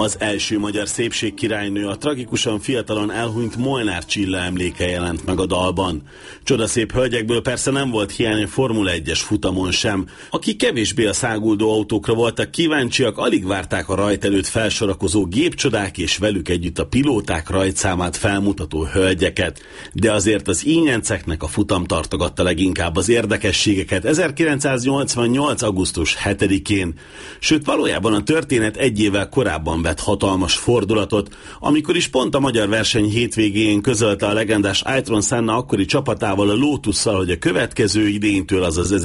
Az első magyar szépségkirálynő, a tragikusan fiatalon elhunyt Molnár Csilla emléke jelent meg a dalban. Csodaszép hölgyekből persze nem volt hiány a Formula 1-es futamon sem. Akik kevésbé a száguldó autókra voltak kíváncsiak, alig várták a rajt előtt felsorakozó gépcsodák és velük együtt a pilóták rajtszámát felmutató hölgyeket. De azért az ínyenceknek a futam tartogatta leginkább az érdekességeket 1988. augusztus 7-én. Sőt, valójában a történet egy évvel korábban vett hatalmas fordulatot, amikor is pont a magyar verseny hétvégén közölte a legendás Ayrton Senna akkori csapatával, a Lotusszal, hogy a következő idénytől, azaz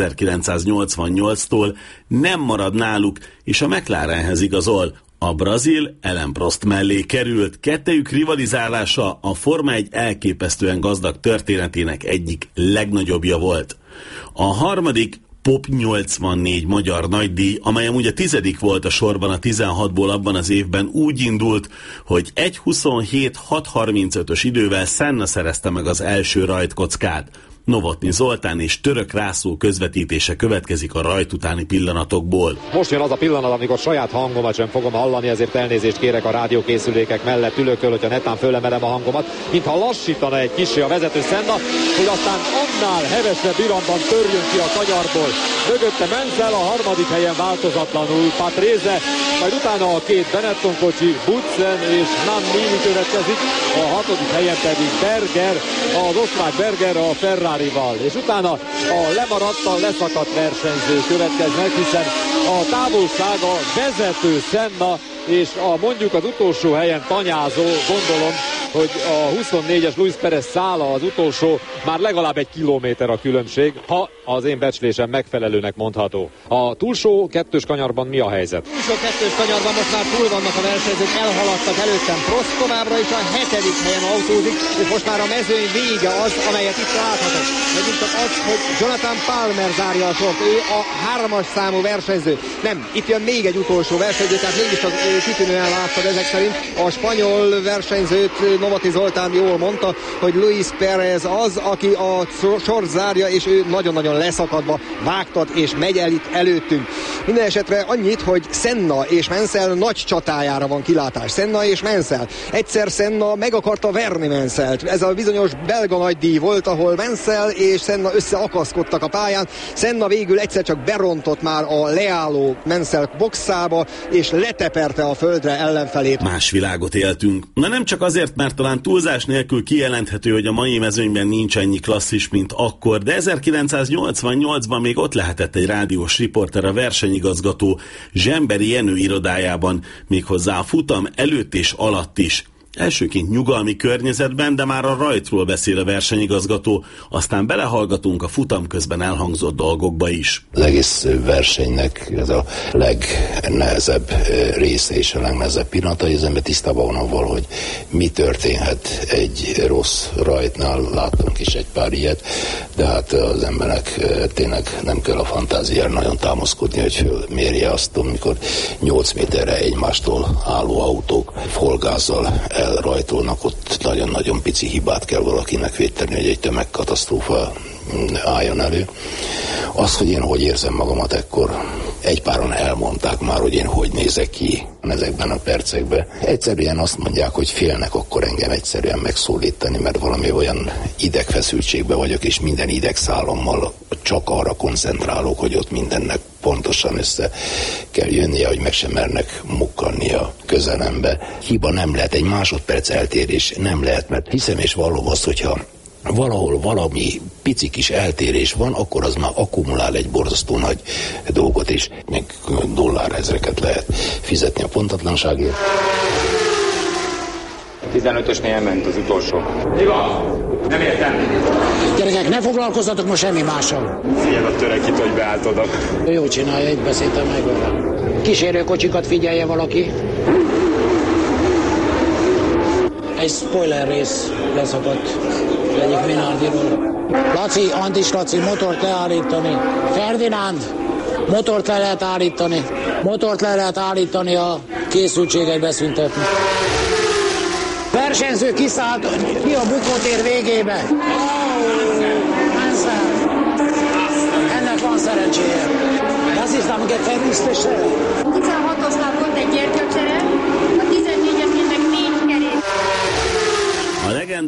1988-tól nem marad náluk, és a McLarenhez igazol. A brazil Alain Prost mellé került, kettejük rivalizálása a Forma 1 elképesztően gazdag történetének egyik legnagyobbja volt. A harmadik Pop 84 magyar nagydíj, amely amúgy a 10. volt a sorban a 16-ból abban az évben, úgy indult, hogy 1:27:6:35-ös idővel Senna szerezte meg az első rajtkockát. Novotny Zoltán és Török László közvetítése következik a rajt utáni pillanatokból. Most jön az a pillanat, amikor saját hangomat sem fogom hallani, ezért elnézést kérek a rádiókészülékek mellett ülőkről, hogyha netán fölemelem a hangomat, mintha lassítana egy kissé a vezető Senna, hogy aztán annál hevesebb iramban törjön ki a kanyarból. Mögötte Menzel, a harmadik helyen változatlanul Patrese, majd utána a két Benetton kocsi, Butzen és Nannini következik, a hatodik helyen pedig Berger, az osztrák Berger a Ferrarival, és utána a lemaradtan leszakadt versenyző következnek, hiszen a távolsága vezető Senna és a mondjuk az utolsó helyen tanyázó, gondolom, hogy a 24-es Luis Perez szála az utolsó, már legalább 1 kilométer a különbség, ha az én becslésem megfelelőnek mondható. A túlsó kettős kanyarban mi a helyzet? A túlsó kettős kanyarban most már túl vannak a versenyzők, elhaladtak előttem Prost továbbra is a 7. helyen autózik, és most már a mezőny vége az, amelyet itt láthatok. Megint csak az, hogy Jonathan Palmer zárja a sort, ő a 3-as számú versenyző. Nem, itt jön még egy utolsó versenyző, tehát mégiscsak kitűnően láttad ezek szerint. A spanyol versenyzőt Novotny Zoltán jól mondta, hogy Luis Perez az, aki a sort zárja, és ő nagyon-nagyon leszakadva vágtat, és megy el itt előttünk. Minden esetre annyit, hogy Senna és Mansell nagy csatájára van kilátás. Senna és Mansell. Egyszer Senna meg akarta verni Mansellt. Ez a bizonyos belga nagydíj volt, ahol Mansell és Senna összeakaszkodtak a pályán. Senna végül egyszer csak berontott már a leálló Mansell boxába, és leteperte a földre ellenfelét. Más világot éltünk. Na nem csak azért, mert talán túlzás nélkül kijelenthető, hogy a mai mezőnyben nincs ennyi klasszis, mint akkor, de 1988-ban még ott lehetett egy rádiós riporter a versenyigazgató Zsemberi Jenő irodájában, méghozzá a futam előtt és alatt is. Elsőként nyugalmi környezetben, de már a rajtról beszél a versenyigazgató, aztán belehallgatunk a futam közben elhangzott dolgokba is. Az egész versenynek ez a legnehezebb része és a legnehezebb pillanata, hogy az ember tisztában van avval, hogy mi történhet egy rossz rajtnál. Láttunk is egy pár ilyet, de hát az embernek tényleg nem kell a fantáziára nagyon támaszkodni, hogy fölmérje azt, amikor 8 méterre egymástól álló autók folgázzal elrajtolnak, ott nagyon-nagyon pici hibát kell valakinek védeni, hogy egy tömegkatasztrófa álljon elő. Az, hogy én hogy érzem magamat ekkor, egy páran elmondták már, hogy én hogy nézek ki ezekben a percekben. Egyszerűen azt mondják, hogy félnek akkor engem egyszerűen megszólítani, mert valami olyan idegfeszültségben vagyok, és minden idegszállammal csak arra koncentrálok, hogy ott mindennek pontosan össze kell jönnie, hogy meg sem mernek mukkanni a közelembe. Hiba nem lehet, egy másodperc eltérés nem lehet, mert hiszem és vallom azt, hogyha valahol valami pici kis eltérés van, akkor az már akkumulál egy borzasztó nagy dolgot, és még dollárezreket lehet fizetni a pontatlanságért. 15-ösnél ment az utolsó. Mi van? Nem értem. Gyerekek, ne foglalkozzatok most semmi mással. Figyelj a török itt, hogy beállt oda. Jó csinálja, itt beszéltem meg vele. Kísérőkocsikat figyelje valaki. Egy spoiler rész leszakadt egyik Minardiról. Laci, Andis Laci, motort leállítani. Ferdinánd, motort le lehet állítani. Motort le lehet állítani, a készültséget beszüntetni. Versenyző kiszállt ki a bukótér végébe. Ennek van szerencséje. Das ist am gefährlichste Stelle. 16-osnál volt egy gyertyacsere, a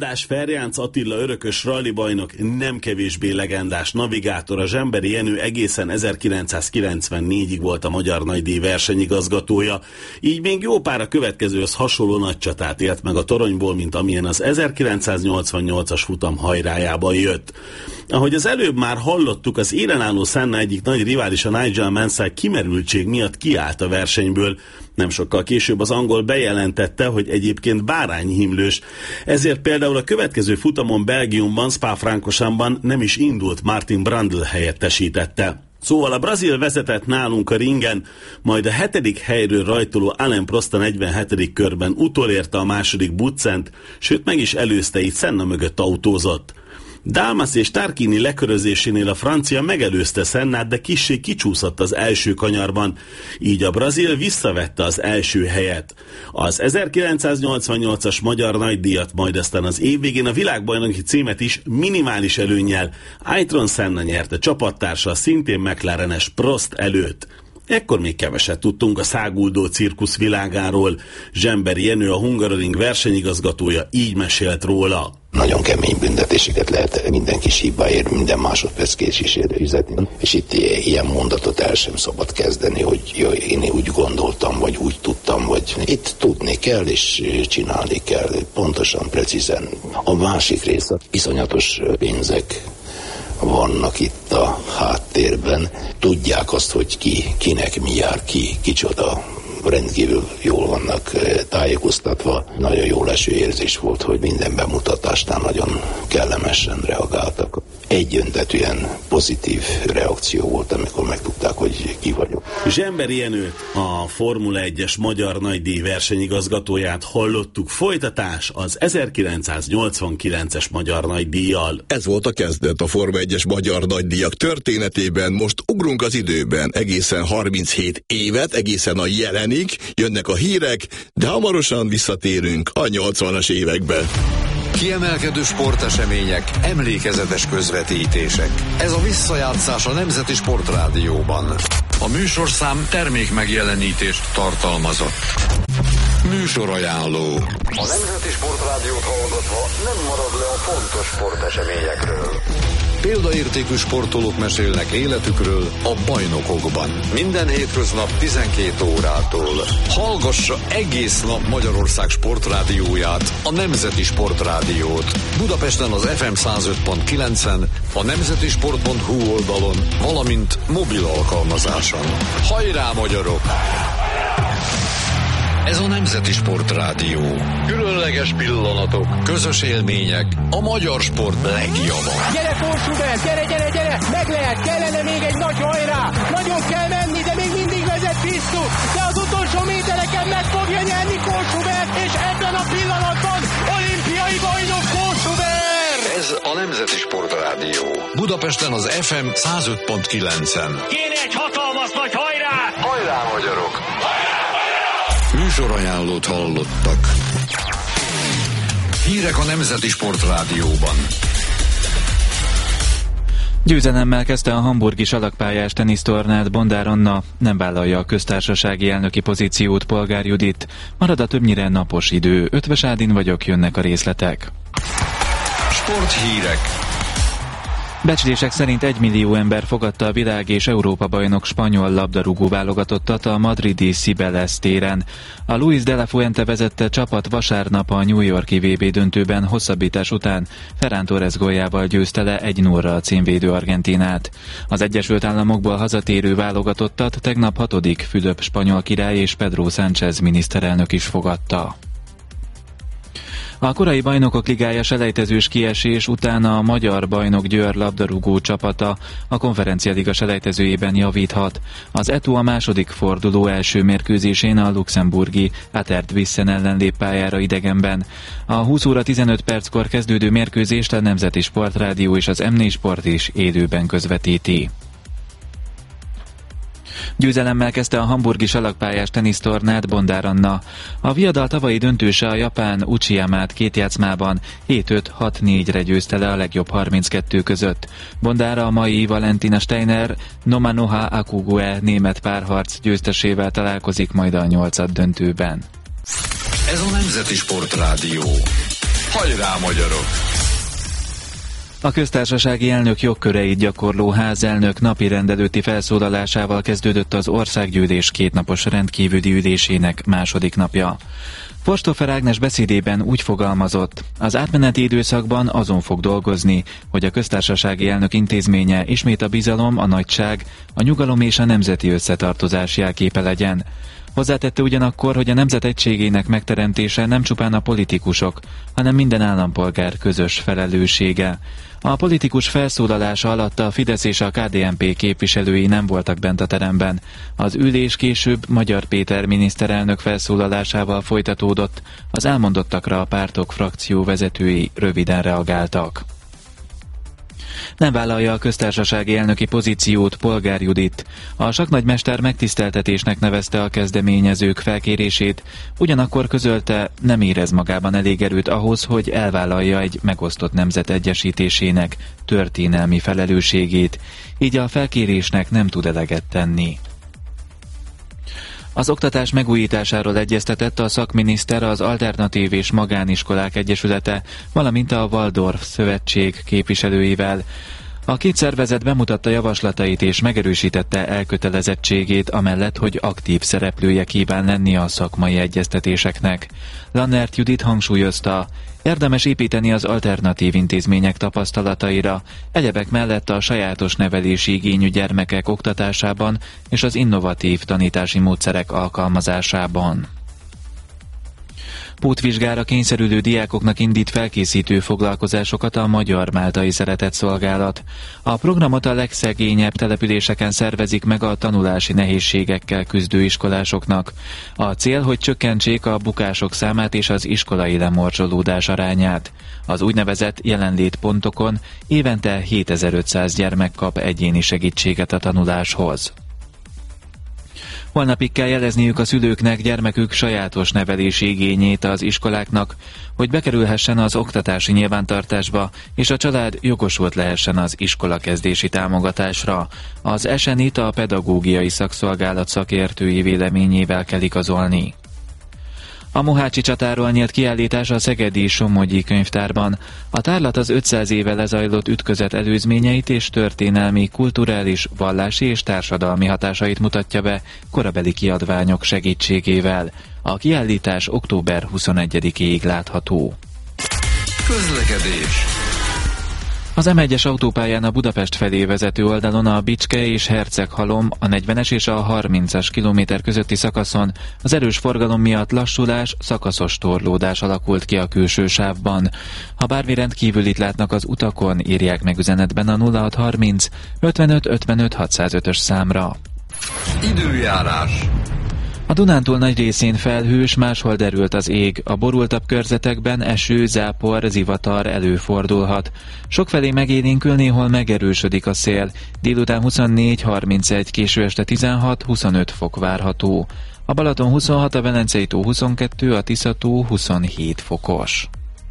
András Ferjánc Attila örökös rallibajnok nem kevésbé legendás navigátor, a Zsemberi Jenő egészen 1994-ig volt a Magyar Nagydíj versenyigazgatója, így még jó pár a következőhöz hasonló nagy csatát élt meg a toronyból, mint amilyen az 1988-as futam hajrájában jött. Ahogy az előbb már hallottuk, az élen álló Senna egyik nagy riválisa Nigel Mansell kimerültség miatt kiállt a versenyből. Nem sokkal később az angol bejelentette, hogy egyébként bárányhimlős, ezért például a következő futamon Belgiumban, Spa-Francorchamban nem is indult, Martin Brundle helyettesítette. Szóval a brazil vezetett nálunk a ringen, majd a 7. helyről rajtoló Alain Prost a 47. körben utolérte a második Butzent, sőt meg is előzte, így Senna mögött autózott. Dalmas és Tarquini lekörözésénél a francia megelőzte Sennát, de kissé kicsúszott az első kanyarban, így a brazil visszavette az első helyet. Az 1988-as Magyar Nagydíjat, majd aztán az év végén a világbajnoki címet is minimális előnnyel Ayrton Senna nyerte csapattársa, szintén McLarenes Prost előtt. Ekkor még keveset tudtunk a száguldó cirkusz világáról. Zsemberi Jenő, a Hungaroring versenyigazgatója így mesélt róla. Nagyon kemény büntetéseket lehet minden kis hibáért, minden másodperc késésére fizetni. És itt ilyen mondatot el sem szabad kezdeni, hogy jaj, én úgy gondoltam, vagy úgy tudtam, vagy itt tudni kell, és csinálni kell, pontosan, precízen. A másik része, iszonyatos pénzek vannak itt a háttérben. Tudják azt, hogy kinek mi jár, kicsoda. Rendkívül jól vannak tájékoztatva. Nagyon jó leső érzés volt, hogy minden bemutatásnál nagyon kellemesen reagáltak. Egyöntetűen pozitív reakció volt, amikor megtudták, hogy ki vagyok. Zsemberi Jenőt, a Formula 1-es Magyar Nagydíj versenyigazgatóját hallottuk. Folytatás az 1989-es Magyar Nagydíjjal. Ez volt a kezdet a Forma 1-es Magyar Nagydíjak történetében. Most ugrunk az időben, egészen 37 évet, egészen a jelenig, jönnek a hírek, de hamarosan visszatérünk a 80-as évekbe. Kiemelkedő sportesemények, emlékezetes közvetítések. Ez a visszajátszás a Nemzeti Sportrádióban. A műsorszám termékmegjelenítést tartalmazott. Műsorajánló. A Nemzeti Sportrádiót hallgatva nem marad le a fontos sporteseményekről. Példaértékű sportolók mesélnek életükről a bajnokokban. Minden hétköznap 12 órától. Hallgassa egész nap Magyarország sportrádióját, a Nemzeti Sportrádiót. Budapesten az FM 105.9-en, a nemzetisport.hu oldalon, valamint mobil alkalmazáson. Hajrá, magyarok! Ez a Nemzeti Sportrádió. Különleges pillanatok, közös élmények, a magyar sport legjava. Gyere, Kósubert, gyere! Meg lehet, kellene még egy nagy hajrá! Nagyon kell menni, de még mindig vezet Krisztus, de az utolsó métereken meg fogja nyerni Kósubert, és ebben a pillanatban olimpiai bajnok Kósubert! Ez a Nemzeti Sportrádió. Budapesten az FM 105.9-en. Kéne egy hatalmas nagy hajrá! Hajrá, magyarok! Műsorajánlót hallottak. Hírek a Nemzeti Sportrádióban. Győzelemmel kezdte a hamburgi salakpályás tenisztornát Bondár Anna, nem vállalja a köztársasági elnöki pozíciót Polgár Judit. Marad a többnyire napos idő. Ötvös Ádin vagyok, jönnek a részletek. Sporthírek. Becslések szerint 1 millió ember fogadta a világ és Európa bajnok spanyol labdarúgó válogatottat a madridi Cibeles téren. A Luis de la Fuente vezette csapat vasárnap a New York-i VB döntőben hosszabbítás után Ferran Torres góljával győzte le 1-0-ra a címvédő Argentinát. Az Egyesült Államokból hazatérő válogatottat tegnap 6. Fülöp spanyol király és Pedro Sánchez miniszterelnök is fogadta. A korai bajnokok ligája selejtezős kiesés után a magyar bajnok Győr labdarúgó csapata a konferencialiga selejtezőjében javíthat. Az ETO a második forduló első mérkőzésén a luxemburgi Atert Wissen ellen lép pályára idegenben. A 20 óra 15 perckor kezdődő mérkőzést a Nemzeti Sportrádió és az M4 Sport is élőben közvetíti. Győzelemmel kezdte a hamburgi salakpályás tenisztornát Bondár Anna. A viadal tavalyi döntőse a japán Uchiyamát 2 játszmában 7-5-6-4-re győzte le a legjobb 32 között. Bondára a mai Valentina Steiner Nomanoha Akugue német párharc győztesével találkozik majd a 8. döntőben. Ez a Nemzeti Sportrádió. Hajrá, magyarok! A köztársasági elnök jogköreit gyakorló házelnök napi rendelőtti felszólalásával kezdődött az országgyűlés kétnapos rendkívüli ülésének második napja. Forstófer Ágnes beszédében úgy fogalmazott, az átmeneti időszakban azon fog dolgozni, hogy a köztársasági elnök intézménye ismét a bizalom, a nagyság, a nyugalom és a nemzeti összetartozás jelképe legyen. Hozzátette ugyanakkor, hogy a nemzet egységének megteremtése nem csupán a politikusok, hanem minden állampolgár közös felelőssége. A politikus felszólalása alatt a Fidesz és a KDNP képviselői nem voltak bent a teremben. Az ülés később Magyar Péter miniszterelnök felszólalásával folytatódott, az elmondottakra a pártok frakció vezetői röviden reagáltak. Nem vállalja a köztársasági elnöki pozíciót Polgár Judit. A sakknagymester megtiszteltetésnek nevezte a kezdeményezők felkérését, ugyanakkor közölte, nem érez magában elég erőt ahhoz, hogy elvállalja egy megosztott nemzet egyesítésének történelmi felelősségét, így a felkérésnek nem tud eleget tenni. Az oktatás megújításáról egyeztetett a szakminiszter az Alternatív és Magániskolák Egyesülete, valamint a Waldorf Szövetség képviselőivel. A két szervezet bemutatta javaslatait és megerősítette elkötelezettségét amellett, hogy aktív szereplője kíván lenni a szakmai egyeztetéseknek. Lannert Judit hangsúlyozta, érdemes építeni az alternatív intézmények tapasztalataira, egyebek mellett a sajátos nevelési igényű gyermekek oktatásában és az innovatív tanítási módszerek alkalmazásában. Pótvizsgára kényszerülő diákoknak indít felkészítő foglalkozásokat a Magyar-Máltai Szeretetszolgálat. A programot a legszegényebb településeken szervezik meg a tanulási nehézségekkel küzdő iskolásoknak. A cél, hogy csökkentsék a bukások számát és az iskolai lemorzsolódás arányát. Az úgynevezett jelenlétpontokon évente 7500 gyermek kap egyéni segítséget a tanuláshoz. Holnapig kell jelezniük a szülőknek gyermekük sajátos nevelési igényét az iskoláknak, hogy bekerülhessen az oktatási nyilvántartásba, és a család jogosult lehessen az iskolakezdési támogatásra. Az SNI-t a pedagógiai szakszolgálat szakértői véleményével kell igazolni. A Mohácsi csatáról nyílt kiállítás a szegedi Somogyi könyvtárban. A tárlat az 500 éve lezajlott ütközet előzményeit és történelmi, kulturális, vallási és társadalmi hatásait mutatja be korabeli kiadványok segítségével. A kiállítás október 21-éig látható. Közlekedés. Az M1-es autópályán a Budapest felé vezető oldalon a Bicske és Herceghalom, a 40-es és a 30-as kilométer közötti szakaszon az erős forgalom miatt lassulás, szakaszos torlódás alakult ki a külső sávban. Ha bármi rendkívülit látnak az utakon, írják meg üzenetben a 0630 55 55 605-ös számra. Időjárás. A Dunántúl nagy részén felhős, máshol derült az ég. A borultabb körzetekben eső, zápor, zivatar előfordulhat. Sokfelé megélénkül, néhol megerősödik a szél. Délután 24-31, késő este 16-25 fok várható. A Balaton 26, a Velencei tó 22, a Tisza tó 27 fokos.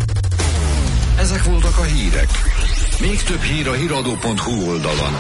Ezek voltak a hírek. Még több hír a hiradó.hu oldalon.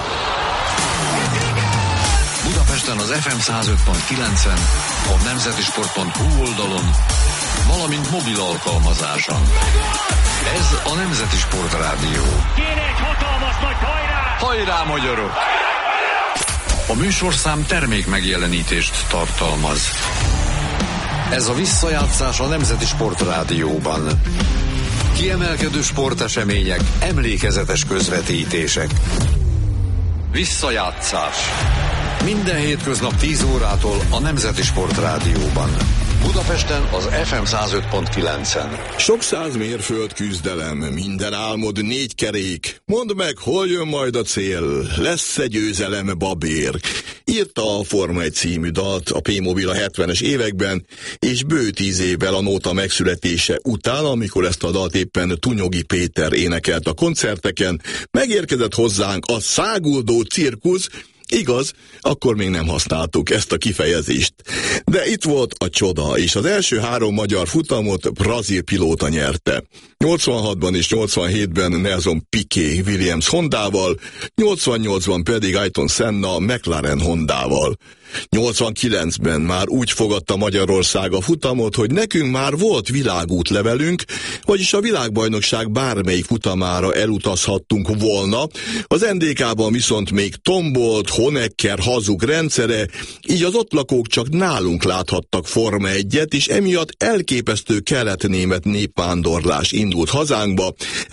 Budapesten az FM 105.9-en, a nemzetisport.hu oldalon, valamint mobil alkalmazáson. Ez a Nemzeti Sport Rádió. Kéne egy hatalmas nagy hajrá! Hajrá, magyarok! A műsorszám termék megjelenítést tartalmaz. Ez a visszajátszás a Nemzeti Sport Rádióban. Kiemelkedő sportesemények, emlékezetes közvetítések. Visszajátszás. Minden hétköznap 10 órától a Nemzeti Sport Rádióban. Budapesten az FM 105.9-en. Sok száz mérföld küzdelem, minden álmod 4 kerék. Mondd meg, hol jön majd a cél, lesz-e győzelem, babér? Írta a Forma 1 című dalt a P-Mobil a 70-es években, és bő 10 évvel a nóta megszületése után, amikor ezt a dalt éppen Tunyogi Péter énekelt a koncerteken, megérkezett hozzánk a száguldó cirkusz. Igaz, akkor még nem használtuk ezt a kifejezést. De itt volt a csoda, és az első 3 magyar futamot brazil pilóta nyerte. 86-ban és 87-ben Nelson Piquet Williams Hondával, 88-ban pedig Ayrton Senna McLaren Hondával. 89-ben már úgy fogadta Magyarország a futamot, hogy nekünk már volt világútlevelünk, vagyis a világbajnokság bármelyik futamára elutazhattunk volna. Az NDK-ban viszont még tombolt, Honecker hazug rendszere, így az ott lakók csak nálunk láthattak Forma 1-et, és emiatt elképesztő kelet-német népvándorlás indult hazánkba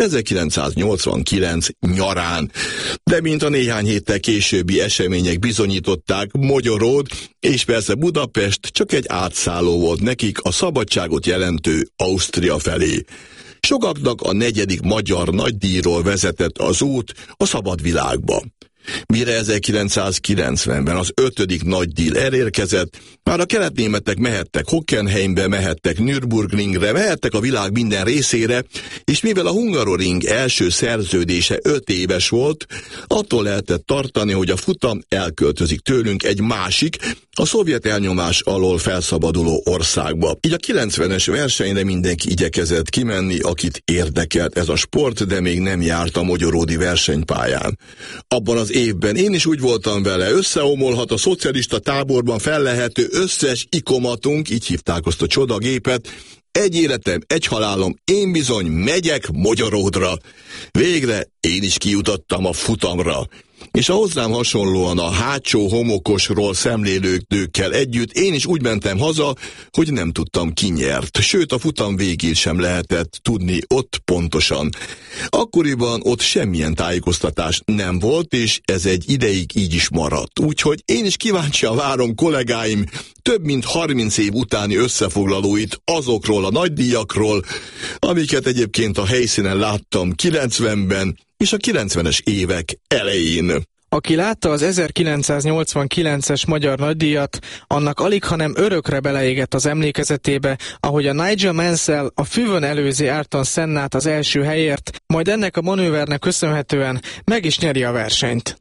1989 nyarán. De mint a néhány héttel későbbi események bizonyították, Magyaród és persze Budapest csak egy átszálló volt nekik a szabadságot jelentő Ausztria felé. Sokaknak a 4. magyar nagydíjról vezetett az út a szabad világba. Mire 1990-ben az 5. nagydíj elérkezett, már a keletnémetek mehettek Hockenheimbe, mehettek Nürburgringre, mehettek a világ minden részére, és mivel a Hungaroring első szerződése 5 éves volt, attól lehetett tartani, hogy a futam elköltözik tőlünk egy másik, a szovjet elnyomás alól felszabaduló országba. Így a 90-es versenyre mindenki igyekezett kimenni, akit érdekelt ez a sport, de még nem járt a magyaródi versenypályán. Abban az évben én is úgy voltam vele, összeomolhat a szocialista táborban fellehető összes ikomatunk, így hívták azt a csodagépet, egy életem, egy halálom, én bizony megyek Magyaródra. Végre én is kijutottam a futamra. És a hozzám hasonlóan a hátsó homokosról szemlélődőkkel együtt én is úgy mentem haza, hogy nem tudtam ki nyert. Sőt, a futam végén sem lehetett tudni ott pontosan. Akkoriban ott semmilyen tájékoztatás nem volt, és ez egy ideig így is maradt. Úgyhogy én is kíváncsian várom kollégáim több mint 30 év utáni összefoglalóit azokról a nagydíjakról, amiket egyébként a helyszínen láttam 90-ben, és a 90-es évek elején. Aki látta az 1989-es magyar nagydíjat, annak alighanem örökre beleégett az emlékezetébe, ahogy a Nigel Mansell a füvön előzi Ayrton Sennát az első helyért, majd ennek a manővernek köszönhetően meg is nyeri a versenyt.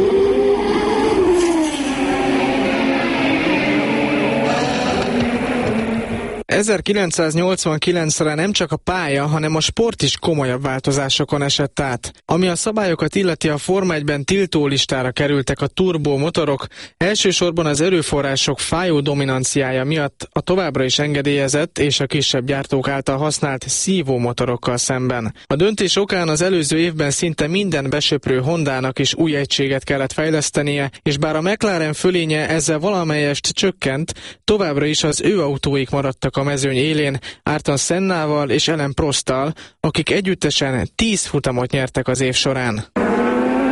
1989-re nem csak a pálya, hanem a sport is komolyabb változásokon esett át. Ami a szabályokat illeti, a Forma 1-ben tiltó listára kerültek a turbó motorok, elsősorban az erőforrások fájó dominanciája miatt a továbbra is engedélyezett és a kisebb gyártók által használt szívó motorokkal szemben. A döntés okán az előző évben szinte minden besöprő Hondának is új egységet kellett fejlesztenie, és bár a McLaren fölénye ezzel valamelyest csökkent, továbbra is az ő autóik maradtak a mezőny élén Ayrton Sennával és Alain Prosttal, akik együttesen 10 futamot nyertek az év során.